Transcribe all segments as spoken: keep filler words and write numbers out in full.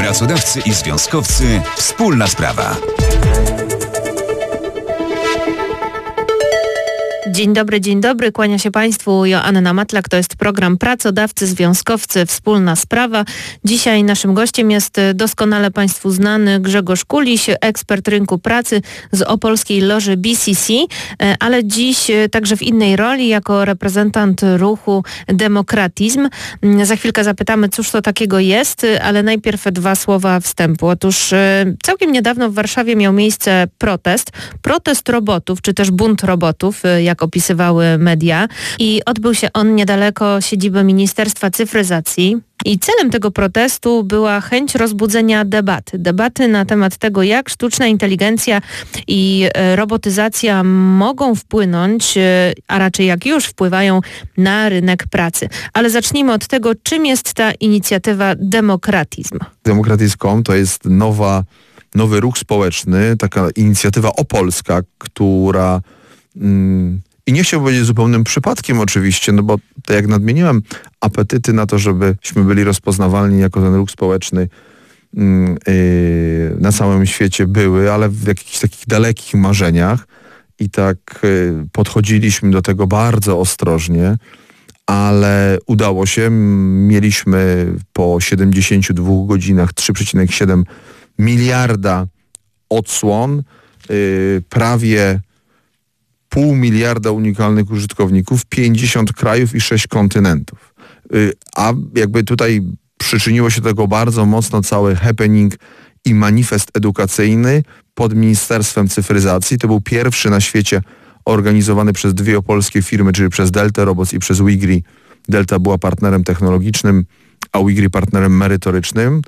Pracodawcy i związkowcy. Wspólna sprawa. Dzień dobry, dzień dobry. Kłania się Państwu Joanna Matlak. To jest program Pracodawcy, Związkowcy, Wspólna Sprawa. Dzisiaj naszym gościem jest doskonale Państwu znany Grzegorz Kuliś, ekspert rynku pracy z opolskiej loży B C C, ale dziś także w innej roli jako reprezentant ruchu Demokratizm. Za chwilkę zapytamy, cóż to takiego jest, ale najpierw dwa słowa wstępu. Otóż całkiem niedawno w Warszawie miał miejsce protest. Protest robotów, czy też bunt robotów, jak opisywały media, i odbył się on niedaleko siedziby Ministerstwa Cyfryzacji. I celem tego protestu była chęć rozbudzenia debaty. Debaty na temat tego, jak sztuczna inteligencja i robotyzacja mogą wpłynąć, a raczej jak już wpływają na rynek pracy. Ale zacznijmy od tego, czym jest ta inicjatywa Demokratizm. Demokratizm kropka com to jest nowa, nowy ruch społeczny, taka inicjatywa opolska, która... Mm, I nie chciałbym powiedzieć zupełnym przypadkiem oczywiście, no bo tak jak nadmieniłem, apetyty na to, żebyśmy byli rozpoznawalni jako ten ruch społeczny yy, na całym świecie były, ale w jakichś takich dalekich marzeniach i tak yy, podchodziliśmy do tego bardzo ostrożnie, ale udało się. Mieliśmy po siedemdziesięciu dwóch godzinach trzy przecinek siedem miliarda odsłon, yy, prawie pół miliarda unikalnych użytkowników, pięćdziesiąt krajów i sześć kontynentów. A jakby tutaj przyczyniło się do tego bardzo mocno cały happening i manifest edukacyjny pod Ministerstwem Cyfryzacji. To był pierwszy na świecie organizowany przez dwie opolskie firmy, czyli przez Delta Robots i przez Wigri. Delta była partnerem technologicznym, a Wigri partnerem merytorycznym.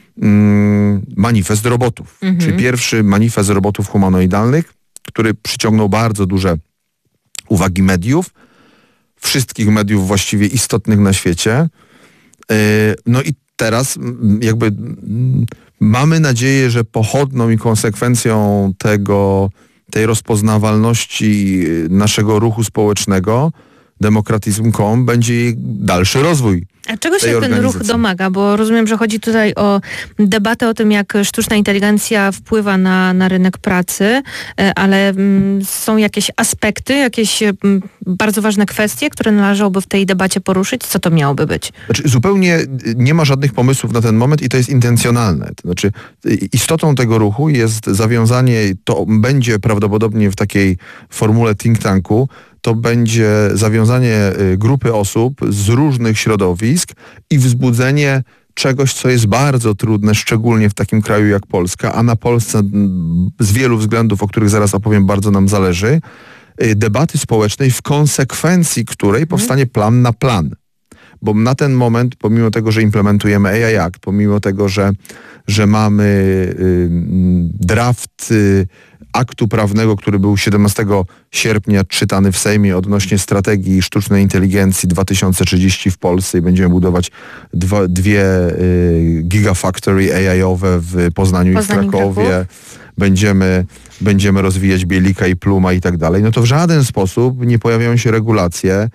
Manifest robotów, mhm. czyli pierwszy manifest robotów humanoidalnych, który przyciągnął bardzo duże uwagi mediów, wszystkich mediów właściwie istotnych na świecie. No i teraz jakby mamy nadzieję, że pochodną i konsekwencją tego, tej rozpoznawalności naszego ruchu społecznego Demokratizm kropka com będzie jej dalszy rozwój. A czego się ten ruch domaga? Bo rozumiem, że chodzi tutaj o debatę o tym, jak sztuczna inteligencja wpływa na, na rynek pracy, ale mm, są jakieś aspekty, jakieś mm, bardzo ważne kwestie, które należałoby w tej debacie poruszyć? Co to miałoby być? Znaczy, zupełnie nie ma żadnych pomysłów na ten moment i to jest intencjonalne. To znaczy, istotą tego ruchu jest zawiązanie, to będzie prawdopodobnie w takiej formule think tanku, to będzie zawiązanie grupy osób z różnych środowisk i wzbudzenie czegoś, co jest bardzo trudne, szczególnie w takim kraju jak Polska, a na Polsce z wielu względów, o których zaraz opowiem, bardzo nam zależy, debaty społecznej, w konsekwencji której powstanie plan na plan. Bo na ten moment, pomimo tego, że implementujemy A I Act, pomimo tego, że, że mamy y, draft y, aktu prawnego, który był siedemnastego sierpnia czytany w Sejmie odnośnie strategii sztucznej inteligencji dwa tysiące trzydzieści w Polsce i będziemy budować dwa, dwie y, gigafactory A I-owe w Poznaniu Poznań i w Krakowie. Będziemy, będziemy rozwijać Bielika i Pluma i tak dalej. No to w żaden sposób nie pojawiają się regulacje,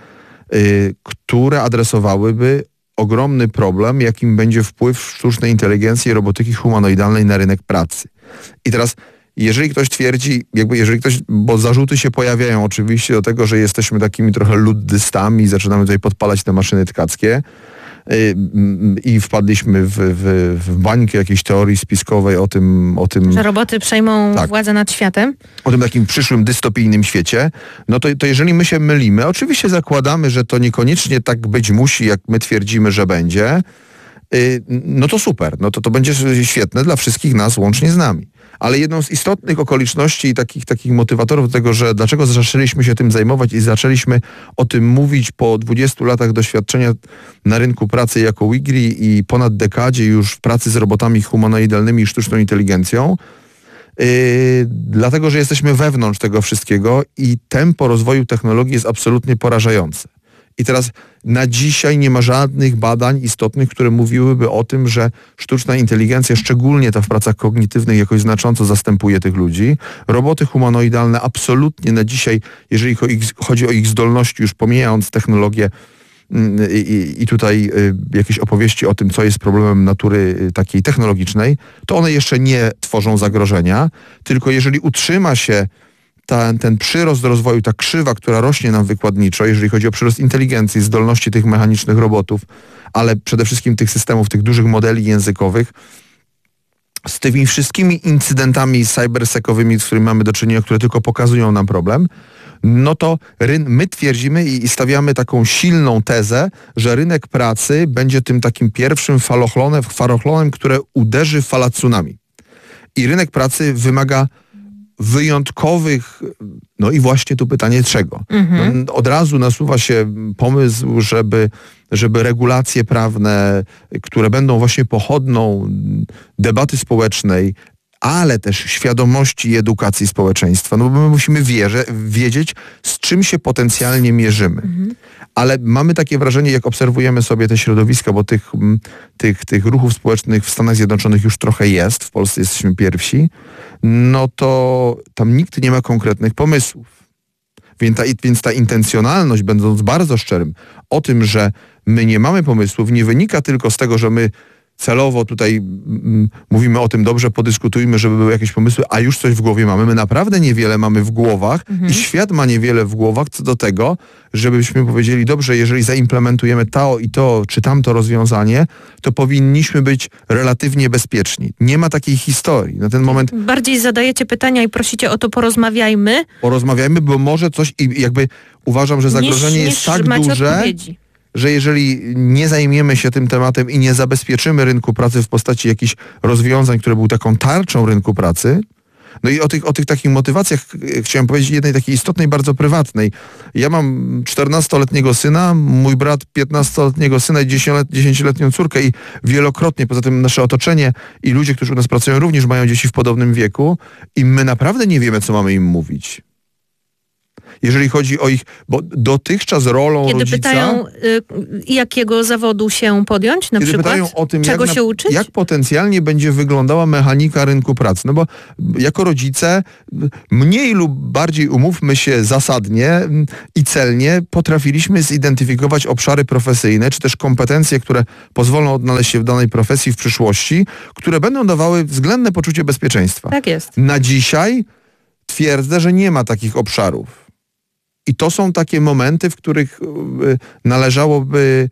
y, które adresowałyby ogromny problem, jakim będzie wpływ sztucznej inteligencji i robotyki humanoidalnej na rynek pracy. I teraz jeżeli ktoś twierdzi, jakby jeżeli ktoś, bo zarzuty się pojawiają oczywiście do tego, że jesteśmy takimi trochę luddystami i zaczynamy tutaj podpalać te maszyny tkackie yy, i wpadliśmy w, w, w bańkę jakiejś teorii spiskowej o tym... O tym że roboty przejmą tak, władzę nad światem? O tym takim przyszłym dystopijnym świecie. No to, to jeżeli my się mylimy, oczywiście zakładamy, że to niekoniecznie tak być musi, jak my twierdzimy, że będzie, yy, no to super. No to to będzie świetne dla wszystkich nas, łącznie z nami. Ale jedną z istotnych okoliczności i takich, takich motywatorów do tego, że dlaczego zaczęliśmy się tym zajmować i zaczęliśmy o tym mówić po dwudziestu latach doświadczenia na rynku pracy jako Wigri i ponad dekadzie już w pracy z robotami humanoidalnymi i sztuczną inteligencją, yy, dlatego, że jesteśmy wewnątrz tego wszystkiego i tempo rozwoju technologii jest absolutnie porażające. I teraz na dzisiaj nie ma żadnych badań istotnych, które mówiłyby o tym, że sztuczna inteligencja, szczególnie ta w pracach kognitywnych, jakoś znacząco zastępuje tych ludzi. Roboty humanoidalne absolutnie na dzisiaj, jeżeli chodzi o ich zdolności, już pomijając technologię i, i tutaj jakieś opowieści o tym, co jest problemem natury takiej technologicznej, to one jeszcze nie tworzą zagrożenia, tylko jeżeli utrzyma się ta, ten przyrost rozwoju, ta krzywa, która rośnie nam wykładniczo, jeżeli chodzi o przyrost inteligencji, zdolności tych mechanicznych robotów, ale przede wszystkim tych systemów, tych dużych modeli językowych, z tymi wszystkimi incydentami cybersekowymi, z którymi mamy do czynienia, które tylko pokazują nam problem, no to ryn- my twierdzimy i stawiamy taką silną tezę, że rynek pracy będzie tym takim pierwszym falochlonem, falochlonem, które uderzy w fala tsunami. I rynek pracy wymaga wyjątkowych, no i właśnie tu pytanie czego. Mhm. No, od razu nasuwa się pomysł, żeby, żeby regulacje prawne, które będą właśnie pochodną debaty społecznej, ale też świadomości i edukacji społeczeństwa. No bo my musimy wierze, wiedzieć, z czym się potencjalnie mierzymy. Mhm. Ale mamy takie wrażenie, jak obserwujemy sobie te środowiska, bo tych, tych, tych ruchów społecznych w Stanach Zjednoczonych już trochę jest, w Polsce jesteśmy pierwsi, no to tam nikt nie ma konkretnych pomysłów. Więc ta, więc ta intencjonalność, będąc bardzo szczerym, o tym, że my nie mamy pomysłów, nie wynika tylko z tego, że my celowo tutaj mm, mówimy o tym, dobrze podyskutujmy, żeby były jakieś pomysły, a już coś w głowie mamy. My naprawdę niewiele mamy w głowach mhm. i świat ma niewiele w głowach co do tego, żebyśmy powiedzieli, dobrze, jeżeli zaimplementujemy to i to, czy tamto rozwiązanie, to powinniśmy być relatywnie bezpieczni. Nie ma takiej historii. Na ten moment... Bardziej zadajecie pytania i prosicie o to, porozmawiajmy. Porozmawiajmy, bo może coś i jakby uważam, że zagrożenie niż, jest niż tak duże, odpowiedzi. Że jeżeli nie zajmiemy się tym tematem i nie zabezpieczymy rynku pracy w postaci jakichś rozwiązań, które były taką tarczą rynku pracy, no i o tych, o tych takich motywacjach chciałem powiedzieć jednej takiej istotnej, bardzo prywatnej. Ja mam czternastoletniego syna, mój brat piętnastoletniego syna i dziesięcioletnią córkę i wielokrotnie, poza tym nasze otoczenie i ludzie, którzy u nas pracują, również mają dzieci w podobnym wieku i my naprawdę nie wiemy, co mamy im mówić. Jeżeli chodzi o ich, bo dotychczas rolą Kiedy rodzica... pytają, y, jakiego zawodu się podjąć na kiedy przykład? Pytają o tym, czego jak się na, uczyć? Jak potencjalnie będzie wyglądała mechanika rynku pracy. No bo jako rodzice mniej lub bardziej, umówmy się zasadnie i celnie, potrafiliśmy zidentyfikować obszary profesyjne, czy też kompetencje, które pozwolą odnaleźć się w danej profesji w przyszłości, które będą dawały względne poczucie bezpieczeństwa. Tak jest. Na dzisiaj twierdzę, że nie ma takich obszarów. I to są takie momenty, w których należałoby,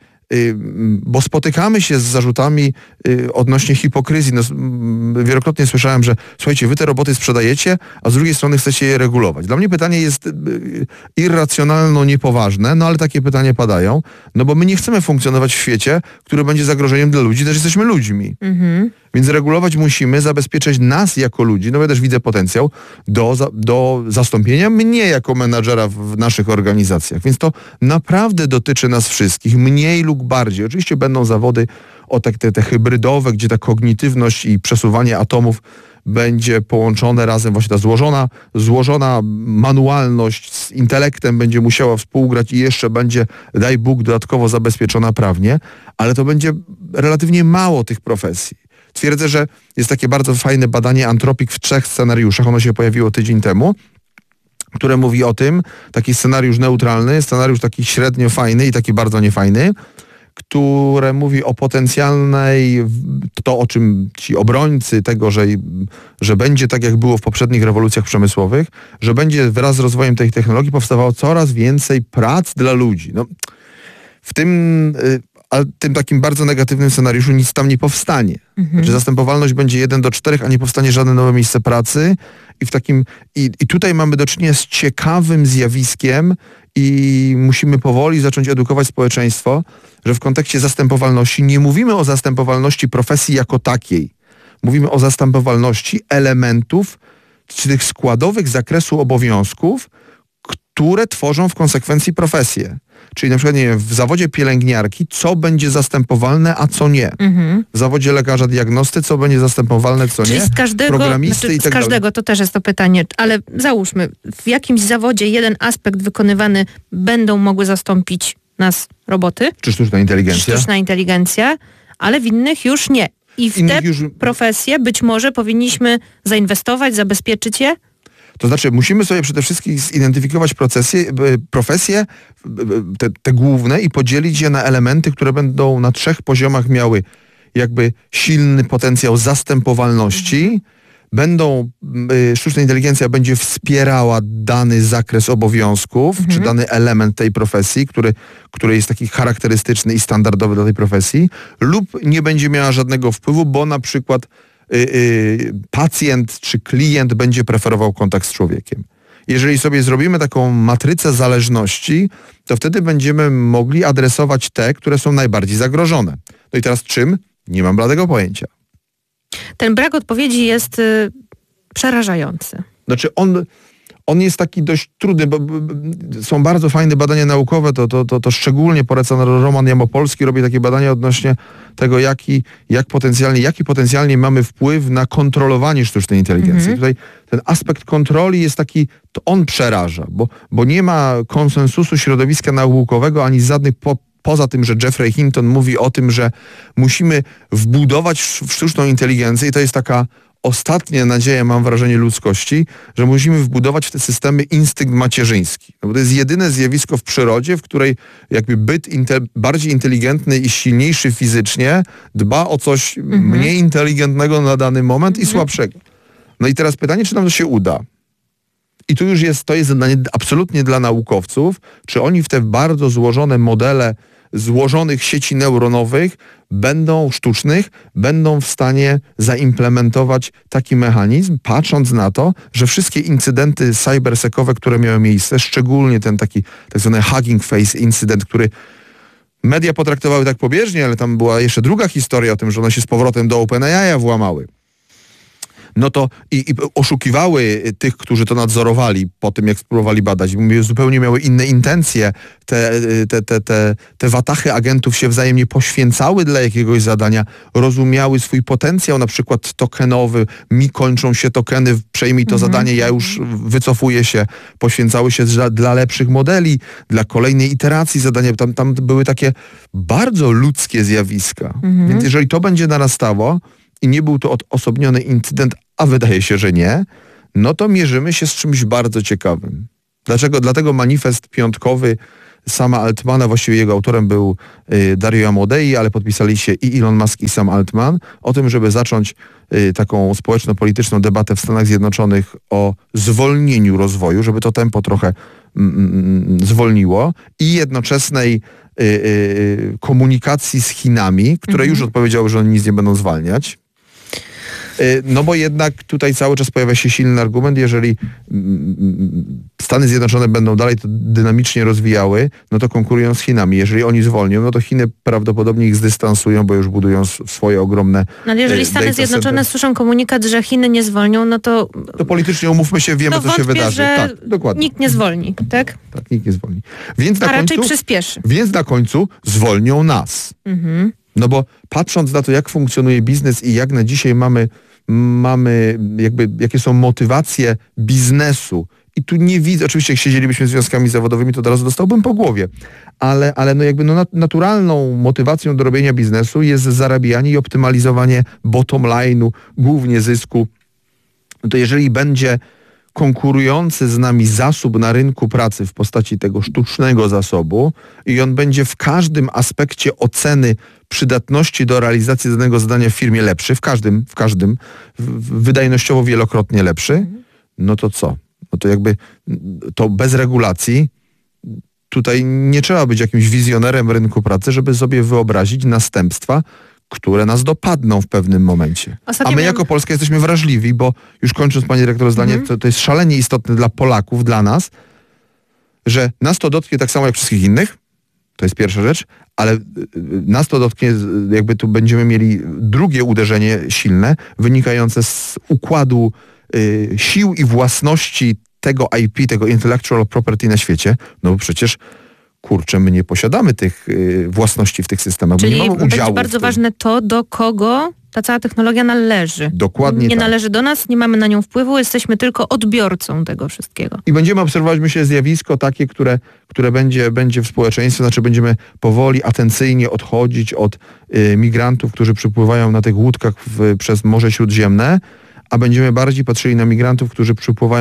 bo spotykamy się z zarzutami odnośnie hipokryzji. No, wielokrotnie słyszałem, że słuchajcie, wy te roboty sprzedajecie, a z drugiej strony chcecie je regulować. Dla mnie pytanie jest irracjonalno-niepoważne, no ale takie pytania padają, no bo my nie chcemy funkcjonować w świecie, który będzie zagrożeniem dla ludzi, też jesteśmy ludźmi. Mhm. Więc regulować musimy, zabezpieczać nas jako ludzi, no ja też widzę potencjał do, za, do zastąpienia mnie jako menadżera w naszych organizacjach. Więc to naprawdę dotyczy nas wszystkich, mniej lub bardziej. Oczywiście będą zawody o te, te, te hybrydowe, gdzie ta kognitywność i przesuwanie atomów będzie połączone razem, właśnie ta złożona, złożona manualność z intelektem będzie musiała współgrać i jeszcze będzie, daj Bóg, dodatkowo zabezpieczona prawnie, ale to będzie relatywnie mało tych profesji. Twierdzę, że jest takie bardzo fajne badanie Antropik w trzech scenariuszach, ono się pojawiło tydzień temu, które mówi o tym, taki scenariusz neutralny, scenariusz taki średnio fajny i taki bardzo niefajny, które mówi o potencjalnej, to o czym ci obrońcy tego, że, że będzie tak jak było w poprzednich rewolucjach przemysłowych, że będzie wraz z rozwojem tej technologii powstawało coraz więcej prac dla ludzi. No, w tym... ale tym takim bardzo negatywnym scenariuszu nic tam nie powstanie. Mhm. Znaczy zastępowalność będzie jeden do czterech, a nie powstanie żadne nowe miejsce pracy. I, w takim, i, i tutaj mamy do czynienia z ciekawym zjawiskiem i musimy powoli zacząć edukować społeczeństwo, że w kontekście zastępowalności nie mówimy o zastępowalności profesji jako takiej. Mówimy o zastępowalności elementów, czy tych składowych zakresu obowiązków, które tworzą w konsekwencji profesję. Czyli na przykład, nie wiem, w zawodzie pielęgniarki, co będzie zastępowalne, a co nie. Mhm. W zawodzie lekarza diagnosty, co będzie zastępowalne, co Czyli nie. Z każdego, programisty znaczy, i tak z każdego dalej. To też jest to pytanie, ale załóżmy, w jakimś zawodzie jeden aspekt wykonywany będą mogły zastąpić nas roboty. Czy sztuczna inteligencja. Sztuczna inteligencja, ale w innych już nie. I w Innych te już... profesje być może powinniśmy zainwestować, zabezpieczyć je? To znaczy musimy sobie przede wszystkim zidentyfikować procesje, profesje, te, te główne i podzielić je na elementy, które będą na trzech poziomach miały jakby silny potencjał zastępowalności. Będą, y, sztuczna inteligencja będzie wspierała dany zakres obowiązków, mhm. czy dany element tej profesji, który, który jest taki charakterystyczny i standardowy dla tej profesji, lub nie będzie miała żadnego wpływu, bo na przykład y, y, pacjent czy klient będzie preferował kontakt z człowiekiem. Jeżeli sobie zrobimy taką matrycę zależności, to wtedy będziemy mogli adresować te, które są najbardziej zagrożone. No i teraz czym? Nie mam bladego pojęcia. Ten brak odpowiedzi jest y, przerażający. Znaczy on, on jest taki dość trudny, bo, bo, bo są bardzo fajne badania naukowe, to, to, to, to szczególnie polecam Roman Jamopolski, robi takie badania odnośnie tego, jaki, jak potencjalnie, jaki potencjalnie mamy wpływ na kontrolowanie sztucznej inteligencji. Mhm. Tutaj ten aspekt kontroli jest taki, to on przeraża, bo, bo nie ma konsensusu środowiska naukowego ani żadnych po, poza tym, że Jeffrey Hinton mówi o tym, że musimy wbudować w sztuczną inteligencję i to jest taka ostatnia nadzieja, mam wrażenie, ludzkości, że musimy wbudować w te systemy instynkt macierzyński. No bo to jest jedyne zjawisko w przyrodzie, w której jakby byt inte- bardziej inteligentny i silniejszy fizycznie dba o coś mhm. mniej inteligentnego na dany moment mhm. i słabszego. No i teraz pytanie, czy nam to się uda? I tu już jest, to jest zadanie absolutnie dla naukowców, czy oni w te bardzo złożone modele złożonych sieci neuronowych będą sztucznych, będą w stanie zaimplementować taki mechanizm, patrząc na to, że wszystkie incydenty cybersekowe, które miały miejsce, szczególnie ten taki tak zwany Hugging Face incydent, który media potraktowały tak pobieżnie, ale tam była jeszcze druga historia o tym, że one się z powrotem do OpenAI włamały. No to i, i oszukiwały tych, którzy to nadzorowali po tym, jak spróbowali badać. Zupełnie miały inne intencje. Te, te, te, te, te watachy agentów się wzajemnie poświęcały dla jakiegoś zadania, rozumiały swój potencjał, na przykład tokenowy. Mi kończą się tokeny, przejmij to mhm. zadanie, ja już wycofuję się. Poświęcały się dla, dla lepszych modeli, dla kolejnej iteracji zadania. Tam, tam były takie bardzo ludzkie zjawiska. Mhm. Więc jeżeli to będzie narastało, i nie był to odosobniony incydent, a wydaje się, że nie, no to mierzymy się z czymś bardzo ciekawym. Dlaczego? Dlatego manifest piątkowy Sama Altmana, właściwie jego autorem był y, Dario Amodei, ale podpisali się i Elon Musk, i Sam Altman, o tym, żeby zacząć y, taką społeczno-polityczną debatę w Stanach Zjednoczonych o zwolnieniu rozwoju, żeby to tempo trochę mm, mm, zwolniło i jednoczesnej y, y, komunikacji z Chinami, które mhm. już odpowiedziały, że oni nic nie będą zwalniać. No bo jednak tutaj cały czas pojawia się silny argument, jeżeli Stany Zjednoczone będą dalej to dynamicznie rozwijały, no to konkurują z Chinami. Jeżeli oni zwolnią, no to Chiny prawdopodobnie ich zdystansują, bo już budują swoje ogromne No ale jeżeli Stany Zjednoczone center. słyszą komunikat, że Chiny nie zwolnią, no to... To politycznie umówmy się, wiemy, to co wątpię, się wydarzy. Że tak, dokładnie. Nikt nie zwolni, tak? Tak, nikt nie zwolni. Więc na A końcu, raczej przyspieszy. Więc na końcu zwolnią nas. Mhm. No bo patrząc na to, jak funkcjonuje biznes i jak na dzisiaj mamy, mamy jakby, jakie są motywacje biznesu, i tu nie widzę, oczywiście jak siedzielibyśmy z związkami zawodowymi, to od razu dostałbym po głowie, ale, ale no jakby no naturalną motywacją do robienia biznesu jest zarabianie i optymalizowanie bottom line'u, głównie zysku. No to jeżeli będzie konkurujący z nami zasób na rynku pracy w postaci tego sztucznego zasobu i on będzie w każdym aspekcie oceny przydatności do realizacji danego zadania w firmie lepszy, w każdym, w każdym, w, wydajnościowo wielokrotnie lepszy, no to co? No to jakby to bez regulacji tutaj nie trzeba być jakimś wizjonerem rynku pracy, żeby sobie wyobrazić następstwa, które nas dopadną w pewnym momencie. Ostatnio A my miałem... jako Polska jesteśmy wrażliwi, bo już kończąc, panie dyrektor, zdanie, mm-hmm. to, to jest szalenie istotne dla Polaków, dla nas, że nas to dotknie tak samo jak wszystkich innych, to jest pierwsza rzecz, ale nas to dotknie, jakby tu będziemy mieli drugie uderzenie silne, wynikające z układu y, sił i własności tego I P, tego intellectual property na świecie, no bo przecież kurczę, my nie posiadamy tych y, własności w tych systemach. Czyli nie mamy będzie udziału bardzo ważne to, do kogo ta cała technologia należy. Dokładnie Nie tak. należy do nas, nie mamy na nią wpływu, jesteśmy tylko odbiorcą tego wszystkiego. I będziemy obserwować, myślę, zjawisko takie, które, które będzie, będzie w społeczeństwie, znaczy będziemy powoli, atencyjnie odchodzić od y, migrantów, którzy przypływają na tych łódkach w, przez Morze Śródziemne, a będziemy bardziej patrzyli na migrantów, którzy przypływają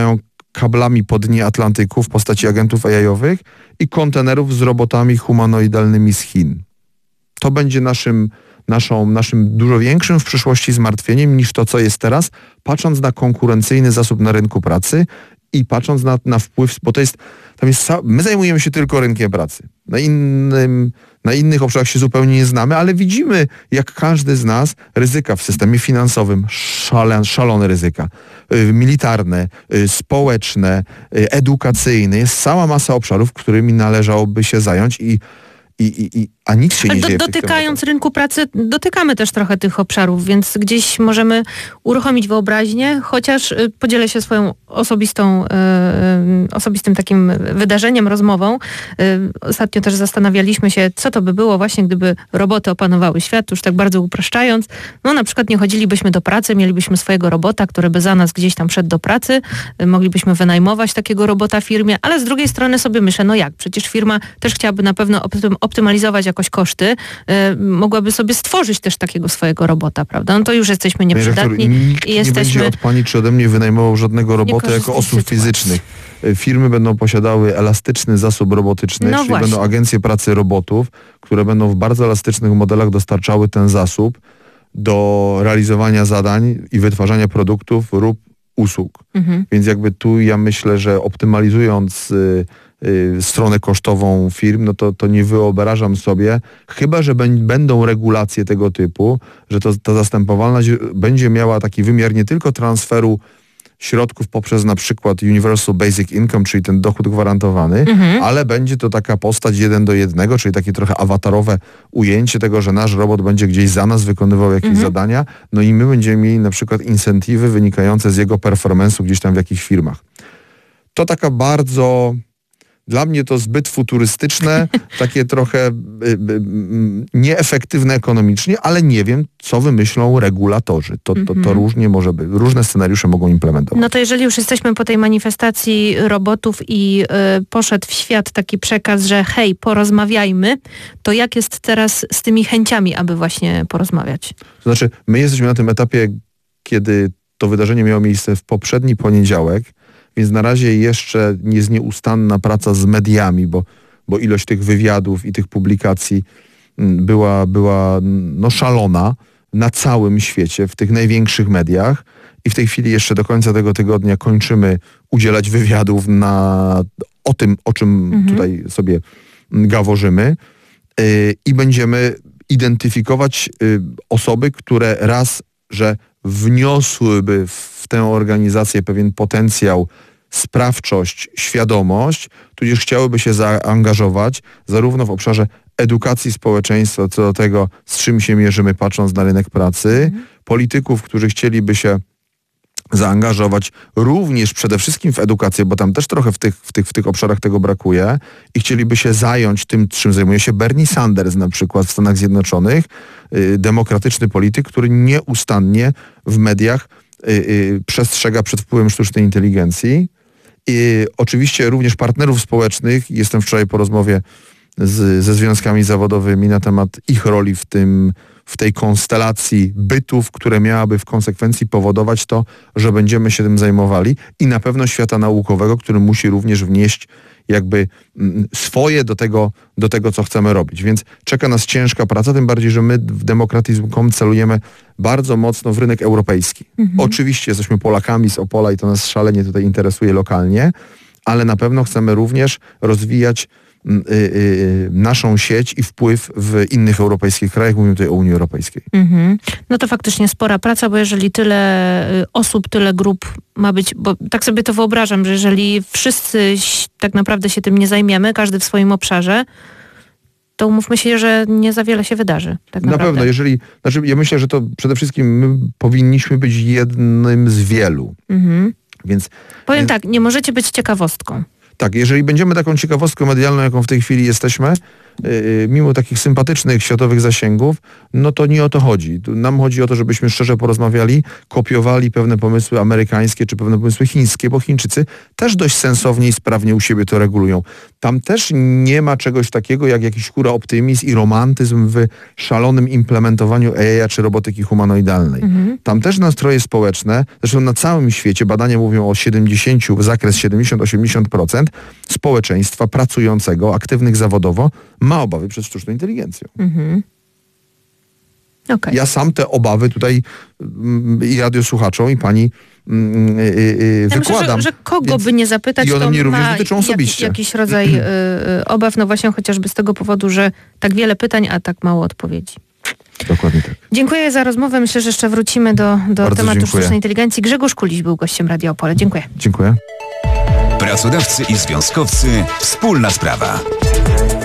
kablami po dnie Atlantyku w postaci agentów A I-owych i kontenerów z robotami humanoidalnymi z Chin. To będzie naszym, naszą, naszym dużo większym w przyszłości zmartwieniem niż to, co jest teraz, patrząc na konkurencyjny zasób na rynku pracy i patrząc na, na wpływ, bo to jest, tam jest, my zajmujemy się tylko rynkiem pracy. Na innym, na innych obszarach się zupełnie nie znamy, ale widzimy, jak każdy z nas ryzyka w systemie finansowym, szale, szalone ryzyka, y, militarne, y, społeczne, y, edukacyjne. Jest cała masa obszarów, którymi należałoby się zająć i I, i, i, a nic się Ale nie do, dzieje. dotykając rynku pracy, dotykamy też trochę tych obszarów, więc gdzieś możemy uruchomić wyobraźnię, chociaż y, podzielę się swoją osobistą, y, y, osobistym takim wydarzeniem, rozmową. Y, ostatnio też zastanawialiśmy się, co to by było właśnie, gdyby roboty opanowały świat, już tak bardzo upraszczając. No na przykład nie chodzilibyśmy do pracy, mielibyśmy swojego robota, który by za nas gdzieś tam szedł do pracy, y, moglibyśmy wynajmować takiego robota firmie, ale z drugiej strony sobie myślę, no jak, przecież firma też chciałaby na pewno optym, optymalizować jakoś koszty, y, mogłaby sobie stworzyć też takiego swojego robota, prawda? No to już jesteśmy nieprzydatni. Nikt i nie jesteśmy... będzie od pani czy ode mnie wynajmował żadnego robota jako osób sytuacji. fizycznych. Firmy będą posiadały elastyczny zasób robotyczny, No czyli właśnie. będą agencje pracy robotów, które będą w bardzo elastycznych modelach dostarczały ten zasób do realizowania zadań i wytwarzania produktów lub usług. Mhm. Więc jakby tu ja myślę, że optymalizując y, y, stronę kosztową firm, no to, to nie wyobrażam sobie, chyba że b- będą regulacje tego typu, że to, ta zastępowalność będzie miała taki wymiar nie tylko transferu środków poprzez na przykład Universal Basic Income, czyli ten dochód gwarantowany, mhm. ale będzie to taka postać jeden do jednego, czyli takie trochę awatarowe ujęcie tego, że nasz robot będzie gdzieś za nas wykonywał jakieś mhm. zadania, no i my będziemy mieli na przykład incentywy wynikające z jego performance'u gdzieś tam w jakichś firmach. To taka bardzo... Dla mnie to zbyt futurystyczne, takie trochę y, y, y, nieefektywne ekonomicznie, ale nie wiem, co wymyślą regulatorzy. To, to, to różnie może być. Różne scenariusze mogą implementować. No to jeżeli już jesteśmy po tej manifestacji robotów i y, poszedł w świat taki przekaz, że hej, porozmawiajmy, to jak jest teraz z tymi chęciami, aby właśnie porozmawiać? To znaczy, my jesteśmy na tym etapie, kiedy to wydarzenie miało miejsce w poprzedni poniedziałek, więc na razie jeszcze jest nieustanna praca z mediami, bo, bo ilość tych wywiadów i tych publikacji była, była no szalona na całym świecie, w tych największych mediach i w tej chwili jeszcze do końca tego tygodnia kończymy udzielać wywiadów na, o tym, o czym mhm. tutaj sobie gaworzymy yy, i będziemy identyfikować yy, osoby, które raz, że wniosłyby w tę organizację pewien potencjał, sprawczość, świadomość, tudzież chciałyby się zaangażować zarówno w obszarze edukacji społeczeństwa, co do tego, z czym się mierzymy patrząc na rynek pracy, mhm. polityków, którzy chcieliby się zaangażować również przede wszystkim w edukację, bo tam też trochę w tych, w tych, w tych obszarach tego brakuje i chcieliby się zająć tym, czym zajmuje się Bernie Sanders na przykład w Stanach Zjednoczonych, yy, demokratyczny polityk, który nieustannie w mediach yy, yy, przestrzega przed wpływem sztucznej inteligencji. I oczywiście również partnerów społecznych. Jestem wczoraj po rozmowie z, ze związkami zawodowymi na temat ich roli w tym, w tej konstelacji bytów, które miałaby w konsekwencji powodować to, że będziemy się tym zajmowali i na pewno świata naukowego, który musi również wnieść jakby swoje do tego, do tego, co chcemy robić. Więc czeka nas ciężka praca, tym bardziej, że my w Democratism kropka com celujemy bardzo mocno w rynek europejski. Mhm. Oczywiście jesteśmy Polakami z Opola i to nas szalenie tutaj interesuje lokalnie, ale na pewno chcemy również rozwijać y, y, naszą sieć i wpływ w innych europejskich krajach. Mówimy tutaj o Unii Europejskiej. Mhm. No to faktycznie spora praca, bo jeżeli tyle osób, tyle grup ma być, bo tak sobie to wyobrażam, że jeżeli wszyscy tak naprawdę się tym nie zajmiemy, każdy w swoim obszarze, to umówmy się, że nie za wiele się wydarzy. Tak na pewno, jeżeli, znaczy ja myślę, że to przede wszystkim my powinniśmy być jednym z wielu. Mhm. Więc powiem więc... tak, nie możecie być ciekawostką. Tak, jeżeli będziemy taką ciekawostką medialną, jaką w tej chwili jesteśmy, yy, mimo takich sympatycznych światowych zasięgów, no to nie o to chodzi. Tu nam chodzi o to, żebyśmy szczerze porozmawiali, kopiowali pewne pomysły amerykańskie czy pewne pomysły chińskie, bo Chińczycy też dość sensownie i sprawnie u siebie to regulują. Tam też nie ma czegoś takiego jak jakiś hura optymizm i romantyzm w szalonym implementowaniu A I czy robotyki humanoidalnej. Mhm. Mhm. Tam też nastroje społeczne, zresztą na całym świecie badania mówią o siedemdziesiąt, zakres siedemdziesiąt do osiemdziesięciu procent społeczeństwa pracującego, aktywnych zawodowo ma obawy przed sztuczną inteligencją. Mhm. Okay. Ja sam te obawy tutaj mm, i radiosłuchaczom, i pani mm, y, y, ja wykładam. Myślę, że, że kogo Więc by nie zapytać, i one to mnie również ma dotyczą osobiście. Jak, jakiś rodzaj y, y, obaw, no właśnie chociażby z tego powodu, że tak wiele pytań, a tak mało odpowiedzi. Dokładnie tak. Dziękuję za rozmowę. Myślę, że jeszcze wrócimy do, do Bardzo tematu dziękuję. sztucznej inteligencji. Grzegorz Kuliś był gościem Radia Opole. Dziękuję. Dziękuję. Pracodawcy i związkowcy. Wspólna sprawa.